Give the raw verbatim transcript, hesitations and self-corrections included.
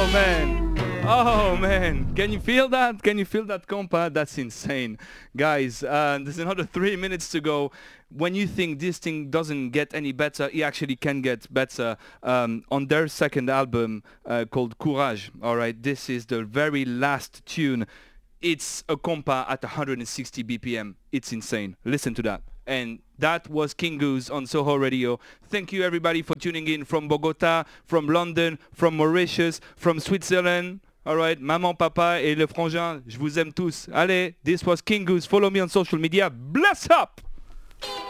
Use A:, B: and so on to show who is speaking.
A: Oh man. Oh man. Can you feel that? Can you feel that compa? That's insane. Guys, uh, there's another three minutes to go. When you think this thing doesn't get any better, it actually can get better. Um, on their second album uh, called Courage, all right, this is the very last tune. It's a compa at one hundred sixty B P M. It's insane. Listen to that. And that was King Goose on Soho Radio. Thank you everybody for tuning in from Bogota, from London, from Mauritius, from Switzerland. All right, maman, papa et le frangin, je vous aime tous. Allez, this was King Goose. Follow me on social media. Bless up!